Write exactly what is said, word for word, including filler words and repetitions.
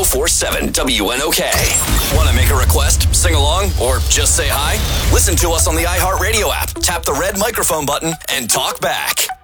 four seven W N O K. Want to make a request, sing along, or just say hi? Listen to us on the iHeartRadio app. Tap the red microphone button and talk back.